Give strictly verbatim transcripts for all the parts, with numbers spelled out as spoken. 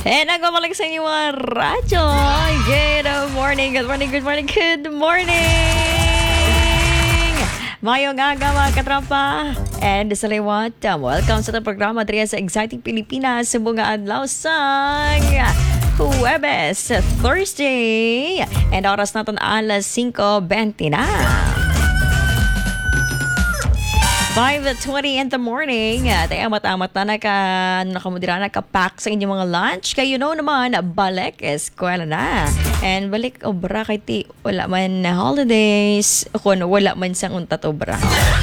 And nagpapalik sa inyo mga radyo. Good morning, good morning, good morning, good morning! Mayong aga mga katropa. And sa liwat, welcome sa itong programa dito sa Exciting Pilipinas sa bunga adlaw sang Huwebes, Thursday. And oras natin alas singko twenty na. five twenty in the morning. At ay amat-amat na naka, nakamudira, nakapack sa inyong mga lunch. Kayo know naman, balik eskwela na. And balik obra kay ti wala man na holidays. Kung wala man sang untat obra.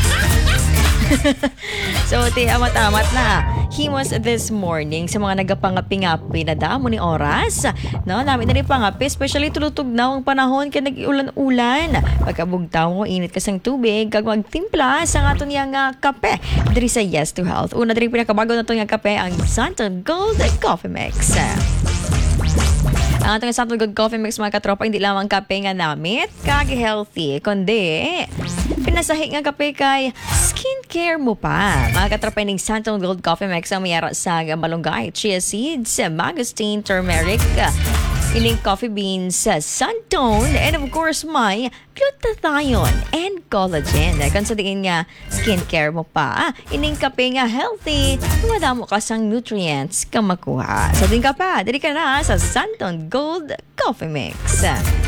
So, ti amat-amat na. Himos this morning sa mga nagapangapi-ngapi na damo ni oras. No, namin na rin pangapi, especially tulutugnaw ang panahon kaya nag-ulan-ulan. Pagkabugtaw mo, init kasang tubig, kag magtimpla sa nga ito niya nga kape. Dari sa Yes to Health. Una dari pinakabago na ito nga kape, ang Santon Gold Coffee Mix. Ang atong Santon Gold Coffee Mix, mga katropa, hindi lamang kape nga namit, kag healthy, kundi pinasahi nga kape kay skincare mo pa. Mga katropa, ng Santon Gold Coffee Mix ang mayara sa malunggay, chia seeds, mangosteen, turmeric, ining coffee beans, Santon, and of course, may glutathione and collagen. Kung sa tingin nga, skincare mo pa, ining kape nga healthy, madamo ka sang nutrients ka makuha. So, din ka pa, dali ka na sa Santon Gold Coffee Mix.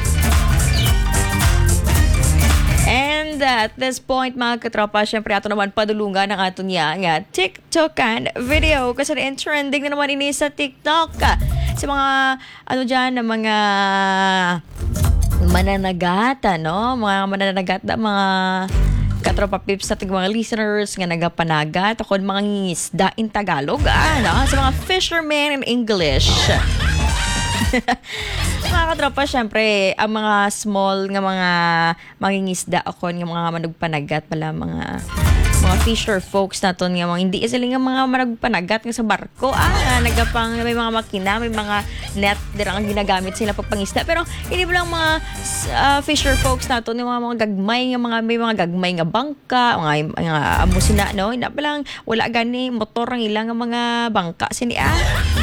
And uh, at this point, mga katropa, syempre ato naman padulungan ng ato niya nga TikTokan video. Kasi rin trending na naman ini sa TikTok. Sa mga, ano dyan, na mga mananagat, no? Mga mananagat na mga katropa pips natin mga listeners nga nagapanagat. Ako mga ngisda in Tagalog. Ah, no? Sa mga fishermen in English. Mga katropa, syempre, ang mga small nga mga mangingisda ako, nga mga managpanagat pala, mga mga fisher folks naton nga mga hindi sila nga mga managpanagat nga sa barko. Ah, nagapang may mga makina, may mga net dira ang ginagamit sila pagpangisda. Pero hindi ba lang mga uh, fisher folks naton nga mga, mga gagmay nga mga may mga gagmay nga bangka, mga mga amo sina, no? Hindi ba lang wala gani motor ang ilang nga mga bangka sini ah.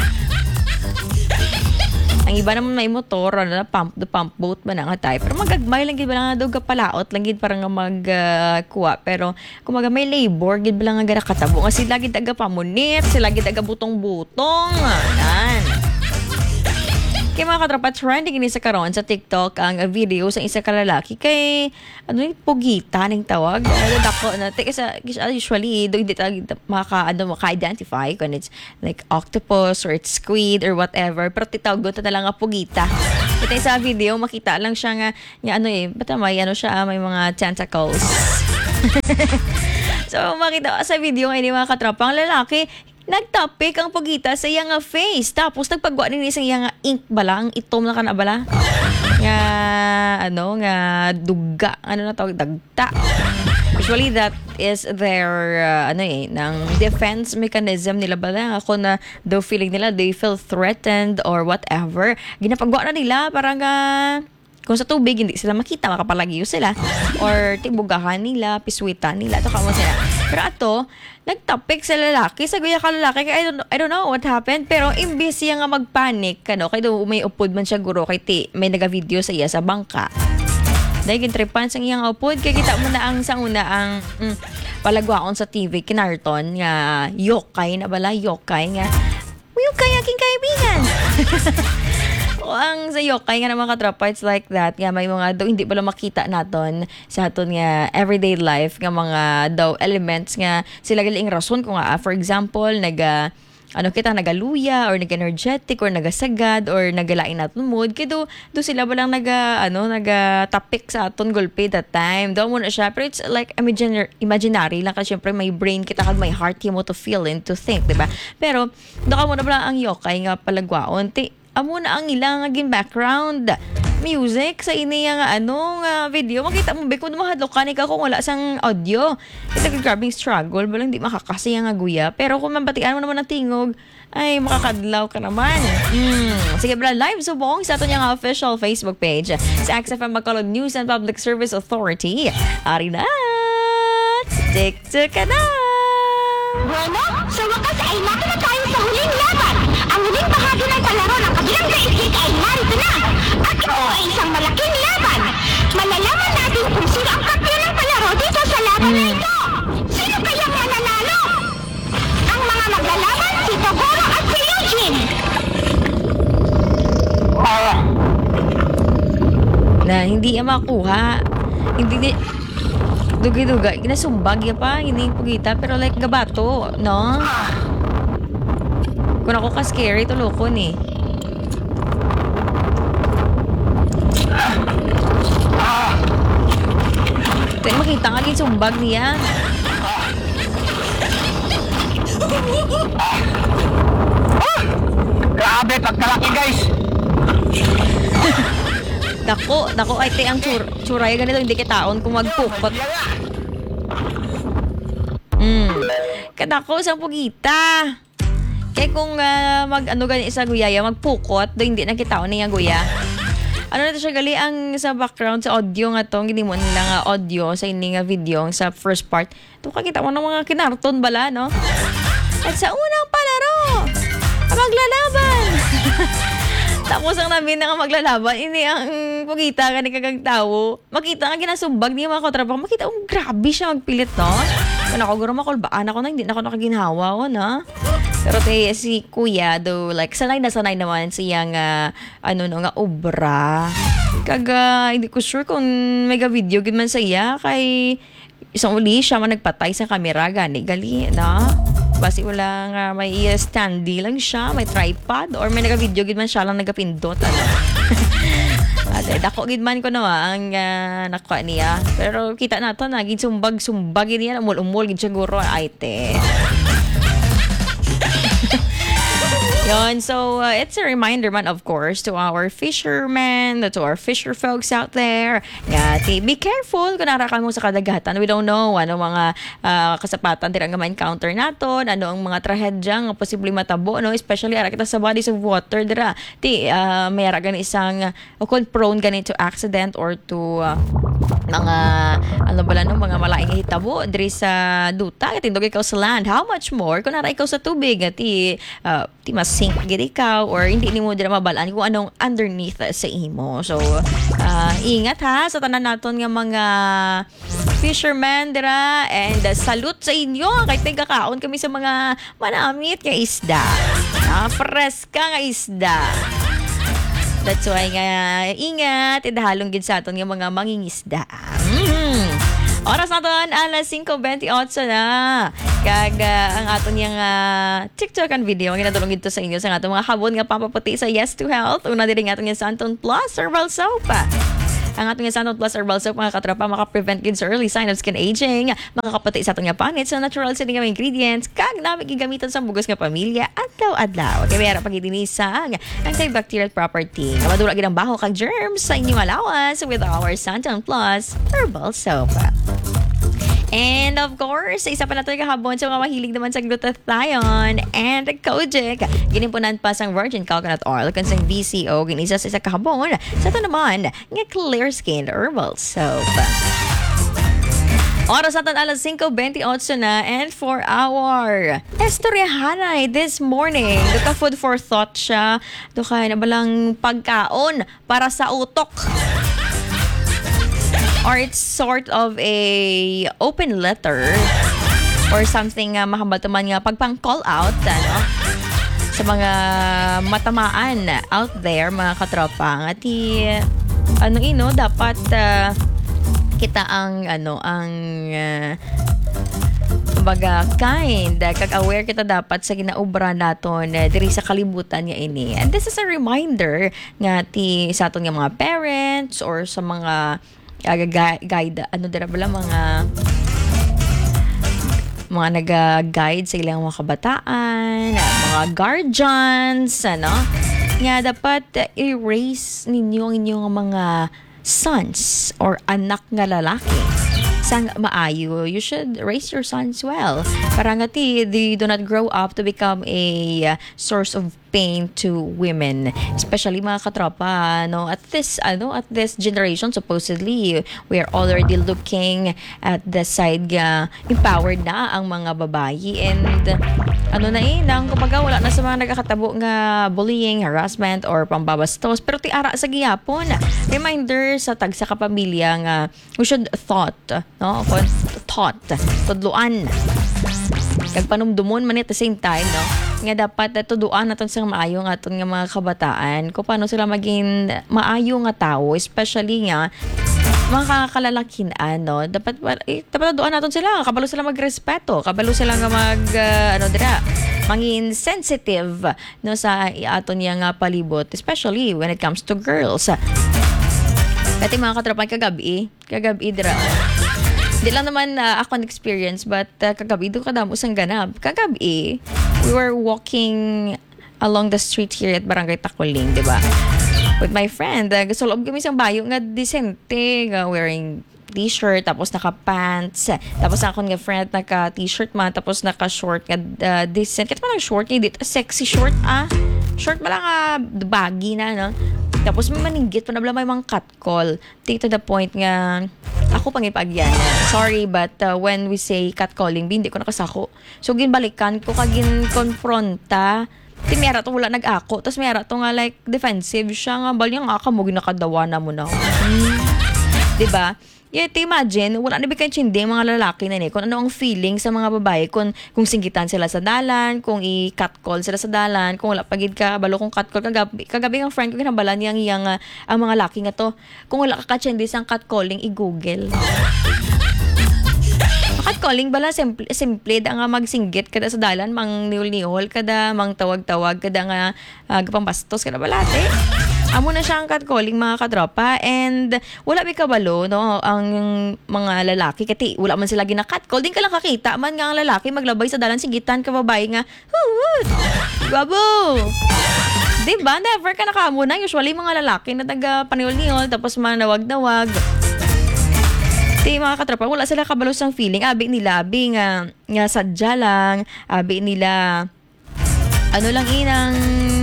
Ang iba naman may motor, ano na, pump, the pump boat ba na nga tayo. Pero magagmay lang, gid ba lang nga daw kapalaot, lang gid parang magkuha. Uh, Pero kung maga may labor, gid ba lang nga katabo. Nga sila gid aga pamunit, sila gid aga butong-butong. Yan. Kaya mga katropa, trending ini sa karon sa TikTok ang video sa isa ka lalaki kay ano yung pugita ng tawag. Ano dako na kasi usually do hindi tawag maka ano maka-identify kung it's like octopus or it's squid or whatever. Pero titawag ko na lang nga pugita. Kita sa video makita lang siya nga, nga ano eh, basta may ano siya, may mga tentacles. So makita sa video ngayon mga katropa, ang lalaki nagtapik ang pugita sa iyang face. Tapos nagpagwa din sa iyang ink balang, itom na ka na bala. Nga, ano, nga duga, ano na tawag, dagta. Usually that is their, uh, ano eh, ng defense mechanism nila bala. Ako na daw feeling nila, they feel threatened or whatever. Ginapagwa na nila, parang, uh, kung sa tubig, hindi sila makita, makapalagiyo sila. Or tibugahan nila, piswitan nila, ito kamo sila. Pero ato, nagtapik sa lalaki, sa guya ka lalaki, I don't, I don't know what happened, pero imbis siya nga magpanik, ano, kaya daw may upod man siya guro, kay ti, may naga-video sa iya sa bangka. Dahil kintripan sa iyang upod, kaya kita mo na ang sa una, ang mm, palagwaon sa T V, kinarton, nga yokay na bala, yokay, nga, yokay aking kaibigan. O ang sa yokay nga naman katropa, it's like that nga may mga daw hindi pala makita naton sa aton nga everyday life nga mga daw elements nga sila galing rason kung nga for example naga ano kita nagaluya or nag-energetic or nagasagad or nagalain naton mood kaya do, do sila ba lang naga ano nagatapik sa aton gulpe that time daw muna siya pero it's like imaginary, imaginary lang kasi syempre may brain kita kag may heart mo to feel and to think diba pero do ka muna ba lang ang yokay nga palagwaon ti amo na ang ilang aging background music sa iniya nga anong uh, video. Makita mo ba kung mahadlokan ka kung wala sang audio. Ito grabing struggle. Balang di makakasiya nga guya. Pero kung mabatian mo naman ng tingog, ay makakadlaw ka naman. Mm. Sige bala, live subong sa ito niyang official Facebook page sa X F M Bacolod News and Public Service Authority. Ari na! Stick to ka na! Bueno, sa wakas ay natin na tayo sa huling laban. Ang huling bahagi ng palaro hindi ya makuha. Hindi di dugi-duga, ginasumbag ya pa, hindi pugita, pero like gabato, no? Kung ako ka-scary, tulokon eh. Tayo makita nga ginsumbag niya. Grabe, pagkalaki guys. Dako, dako ay te ang tsur tsuray ganito hindi kitaon kung magpukot. Mm. Kadako sa pugita. Kaya kung uh, mag ano gani sa guyaya magpukot, do hindi na kitaon niya guya. Ano na to siya gali ang sa background sa audio nga to, hindi mo nila nga audio sa ini nga video sa first part. To kakita mo ng mga kinarton bala, no? At sa unang palaro, maglalaban. Tapos ang namin na nga maglalaban, ini ang pugita ka ni kagang tao. Makita nga ginasumbag niya mga katrabang. Makita, oh, grabe siya magpilit, no? Kung ako guro makulbaan ako na, hindi na ako nakaginhawa ko, na. Pero te, si kuya, do, like, sanay na sanay naman siyang, uh, ano no, nga, obra. Kaga, hindi ko sure kung mega video gid man sa iya, kay isang uli siya man nagpatay sa kamera, gani, gali, na? Basi wala nga may uh, standy lang siya, may tripod, or may naka-video gid man siya lang nagapindot, ano. At eh, dako gid man ko na ang uh, nakuha niya. Pero kita nato na, gid sumbag-sumbag gid niya, umul-umul gid siguro, ay te. Yon, so uh, it's a reminder man, of course, to our fishermen, to our fisher folks out there. Nga, ti, be careful kung narakan mo sa kadagatan. We don't know ano mga uh, kasapatan tira nga ma-encounter naton, ano ang mga trahedya nga posible matabo, no? Especially ara kita sa bodies of water dira. Ti, uh, may ara gani isang uh, kung prone gani to accident or to uh, mga ano bala no, mga malaing hitabo diri sa duta, tindog ikaw sa land. How much more kung nara ikaw sa tubig, ti uh, ti mas sink gid ikaw or hindi nimo dira mabalaan kung anong underneath sa imo. So uh, ingat ha sa tanan naton nga mga fishermen dira, and uh, salute sa inyo kay tigakaon kami sa mga manamit nga isda. Ah, freska nga isda. That's why nga ingat, idahalong gid sa aton nga mga mangingisda. Mm-hmm. Oras naton alas five twenty-eight na. Kag uh, ang aton yang uh, TikTok and video ang ginadulong dito sa inyo sa aton mga habon nga pampaputi sa Yes to Health. Una diri nga aton nga Santon Plus Herbal Soap. Ang ating Santon Plus Herbal Soap, mga katrapa, maka-prevent kids early sign of skin aging, makakapati sa ating nga panit sa natural setting nga ingredients, kag namin gigamitan sa bugos nga pamilya adlaw-adlaw. Kaya mayroon pagidinisang antibacterial property. Madula gid ang baho kag germs sa inyong allowance with our Santon Plus Herbal Soap. And of course, isa pa na ito kahabon sa mga mahilig naman sa glutathione and kojic. Ginimpunan pa sang virgin coconut oil kung sang V C O. Ginisa sa isa kahabon sa ito naman nga clear skin herbal soap. Oras natin alas five twenty-eight na, and for our estoryahanay this morning, duka food for thought siya, duka na balang pagkaon para sa utok. Or it's sort of a open letter or something nga uh, mahambatuman nga pagpang-call out, ano, sa mga matamaan out there, mga katropa. At ano ino, dapat uh, kita ang, ano, ang uh, baga kind, kag aware kita dapat sa ginaobra naton uh, diri sa kalibutan nga ini. And this is a reminder nga ti sa aton nga mga parents or sa mga uh, guide, ano dira bala, mga mga naga-guide sa ilang mga kabataan, mga guardians, ano, nga dapat uh, i-raise ninyo ang inyong mga sons or anak nga lalaki sang maayo. You should raise your sons well. Para nga ti, they do not grow up to become a uh, source of pain to women, especially mga katropa, no, at this ano at this generation. Supposedly we are already looking at the side uh, empowered na ang mga babayi, and ano na eh nang kumbaga wala na sa mga nagakatabo nga bullying, harassment or pambabastos. Pero ti ara sa gihapon, reminder sa tag sa kapamilya nga we should thought, no, thought tudluan kag panumdumon man at the same time, no, nga dapat uh, tuduan naton sa maayo nga aton nga mga kabataan kung paano sila maging maayo nga tao, especially nga mga kalalakian, no? Dapat eh, dapat tuduan naton sila, kabalo sila magrespeto, kabalo sila nga mag uh, ano dira, mangin sensitive no sa aton nga palibot, especially when it comes to girls. Kati mga katropa kagabi, kagabi dira. Di lang naman uh, ako experience, but uh, kagabi doon kadamo sang ganap. Kagabi, we were walking along the street here at Barangay Takuling, di ba? With my friend, uh, gusto loob kami isang bayo nga decente, nga wearing t-shirt, tapos naka-pants, tapos ako nga friend naka-t-shirt man, tapos naka-short nga uh, decent. Kaya man ang short nga dito, sexy short ah. Short pala nga baggy na, no? Tapos may maningit, panabla may mga catcall. Take to the point nga, ako pangipagyan. Sorry, but uh, when we say catcalling, hindi ko nakasako. So, ginbalikan ko, kagin konfronta. Ti mera to wala nag-ako. Tapos mera to nga like defensive siya nga. Bali nga aka mo, ginakadawa na mo na. Hmm. Diba? Yeah, imagine, wala na bigay chindi mga lalaki na ni kung ano ang feeling sa mga babae, kung kung singgitan sila sa dalan, kung i-catcall sila sa dalan, kung wala pagid ka balo kung catcall kagabi kagabi ang friend ko ginabalan yang iyang uh, ang mga laki nga to, kung wala ka chindi sang catcalling i-google. Catcalling bala simple simple da nga magsinggit kada sa dalan, mang niol-niol kada, mang tawag-tawag kada nga uh, gapambastos kada balate. Amo na siya ang catcalling mga katropa, and wala may kabalo no ang mga lalaki kati wala man sila gina-catcall, din ka lang kakita man nga ang lalaki maglabay sa dalan singgitan ka babae nga huwag babo, diba? Never ka nakamo na usually mga lalaki na taga paniol-niol tapos manawag-nawag. Di mga katropa, wala sila kabalo sang feeling, abi nila abi nga, nga sadya lang, abi nila ano lang inang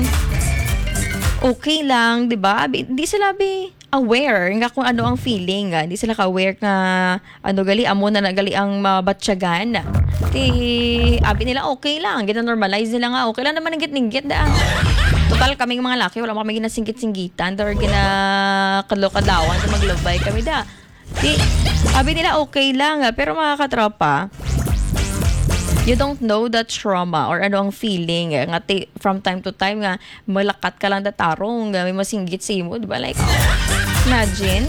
okay lang, 'di ba? Hindi sila be aware nga kung ano ang feeling, hindi sila ka-aware nga ano gali amo na nagali ang mabatyagan. Ti abi nila okay lang, gina-normalize nila nga okay lang naman ang git-ninggit da. Total kaming mga laki wala mo kami ginasingkit-singgitan or ginakadlo-kadawan sa maglabay kami da. Ti abi nila okay lang, pero mga katropa, you don't know that trauma or ano ang feeling nga ti, from time to time nga malakat ka lang datarong nga may masinggit sa imo, diba? Like imagine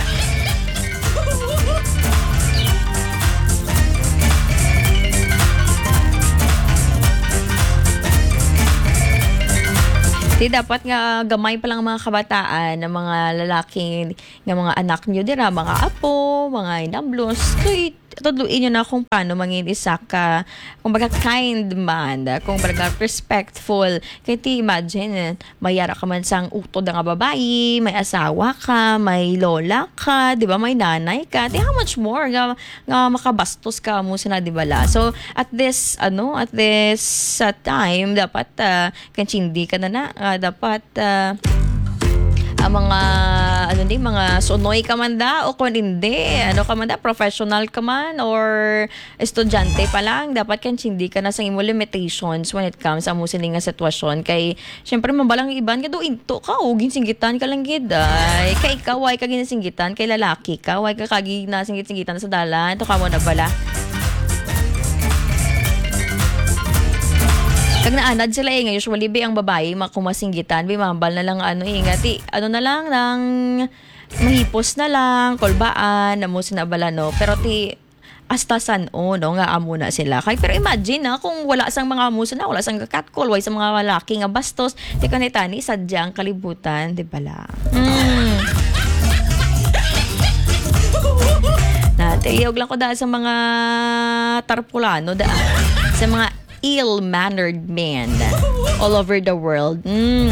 di dapat nga gamay pa lang mga kabataan ng mga lalaki nga mga anak nyo dira, mga apo, mga inablos, kay tudluin nyo na kung paano mangin isa ka, kung baga kind man, kung baga respectful. Kaya ti imagine, mayara ka man sang utod nga babae, may asawa ka, may lola ka, di ba, may nanay ka, di how much more nga, nga makabastos ka mo sila, di ba la? So, at this, ano, at this uh, time, dapat, uh, kanchindi ka na na, uh, dapat, uh, ang mga ano din mga sonoy ka man da o kung hindi ano ka man da, professional ka man or estudyante pa lang, dapat kan hindi ka na sa imo limitations when it comes sa mo sining nga sitwasyon. Kay syempre mabalang iban ka do into ka o ginsinggitan ka lang gid ay kay ikaw ay ka ginsinggitan kay lalaki ka way ka kagi na singgit-singgitan sa dalan to ka mo na bala. Kag naanad sila eh, usually be ang babae makumasinggitan, be mambal na lang ano eh, ngati, ano na lang, nang mahipos na lang, kolbaan, na mo sinabala no, pero ti, hasta san o, no, nga amo na sila. Kay, pero imagine na, kung wala sang mga amuso na, wala sang catcall, way sa mga malaki nga bastos, ti kanitani, sadya ang kalibutan, di bala. Hmm. Natiyog lang ko dahil sa mga tarpulano, da, sa mga ill-mannered men all over the world. Mm.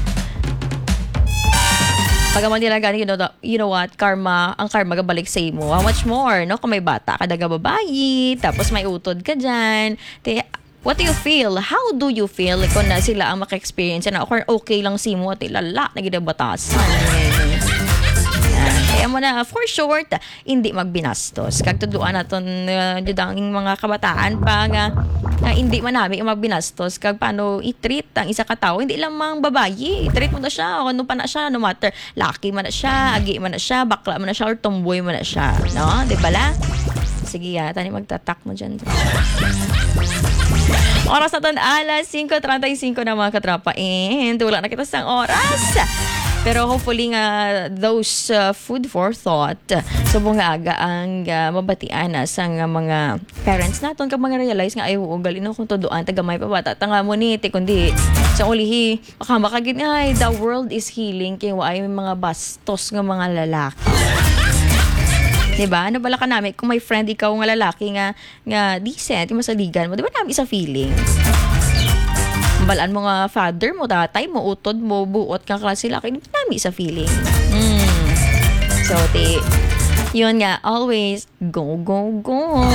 Pag mo nila gani, you know, you know what, karma, ang karma gabalik sa imo. How much more, no? Kung may bata ka daga babayi, tapos may utod ka dyan. Te, what do you feel? How do you feel kung na sila ang maka-experience na or okay lang si mo at ilala na ginabatasan? Kaya mo na, for short, hindi magbinastos. Kagtuduan natin uh, dudanging mga kabataan pa nga uh, hindi man namin magbinastos kag paano i-treat ang isa ka tao. Hindi lang mang babayi. I-treat mo na siya. Ano pa na siya, no matter. Laki man na siya, agi man na siya, bakla man na siya, or tomboy man na siya. No? Di ba la? Sige, ya. Tani magtatak mo dyan. Oras natin alas five thirty-five na mga katrapa. And wala na kita sa oras. Pero hopefully nga those uh, food for thought so bunga aga ang uh, mabatian na sa nga mga parents naton kag mga realize nga ay ugali no kung tuduan tagamay pa bata tanga mo ni te kundi sa ulihi baka makagid ay the world is healing kay wa ay mga bastos nga mga lalaki. Diba? Ano bala ka namin kung may friend ikaw nga lalaki nga nga decent yung masaligan mo, diba namin isa feeling? Balaan mo nga father mo, tatay mo, utod mo, buot kang klase laki, diba namin isa feeling? Mm. So, te, yun nga, always, go, go, go.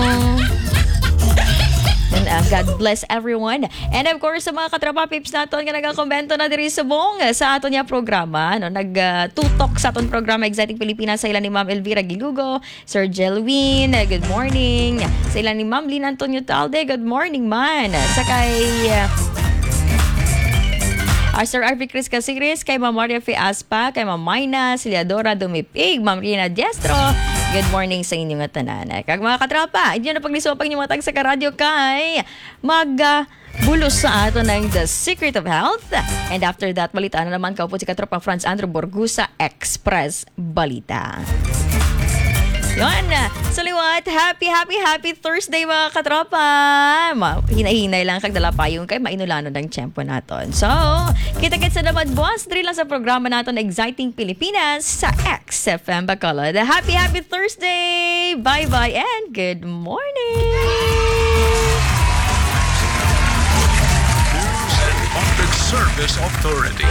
And uh, God bless everyone. And of course, sa mga katrapa pips natin nga nagakomento na diri sa bong sa aton niya programa. No? Nag-tutok uh, sa aton programa Exciting Pilipinas sa ilan ni Ma'am Elvira Gilugo, Sir Jelwin, uh, good morning. Sa ilan ni Ma'am Lynn Antonio Talde, good morning man. Sa kay... Uh, Uh, Sir Arvi Chris Casiris, kay Ma'am Maria F. Aspa, kay Ma'am Mayna, Siliadora Dumipig, Ma'am Rina Diestro, good morning sa inyong tanan. Kag mga katrapa, hindi na paglisopag niyo matag sa karadyo kay mag uh, bulos sa ato ng The Secret of Health. And after that, balita na naman kaupo si katropang Franz Andrew Borgusa, Express Balita. Yun. So, liwat, happy, happy, happy Thursday mga katropa. Ma- hinay-hinay lang kagdala pa yung kay mainulano ng tiyempo natin. So, kita-kits na naman boss, drill lang sa programa natin Exciting Pilipinas sa X F M Bacolod. Happy, happy Thursday! Bye-bye and good morning! News and Public Service Authority.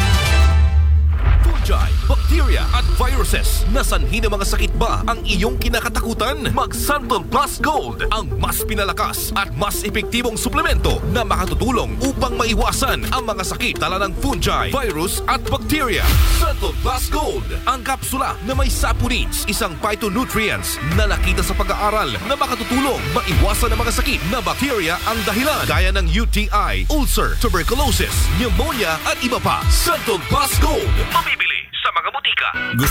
Fungi, bacteria at viruses. Nasanhi ng mga sakit ba ang iyong kinakatakutan? Mag Santon Plus Gold, ang mas pinalakas at mas epektibong suplemento na makatutulong upang maiwasan ang mga sakit dala ng fungi, virus at bacteria. Santon Plus Gold, ang kapsula na may saponins, isang phytonutrients na nakita sa pag-aaral na makatutulong maiwasan ang mga sakit na bacteria ang dahilan gaya ng U T I, ulcer, tuberculosis, pneumonia at iba pa. Santon Plus Gold, mabibili sa mga butika.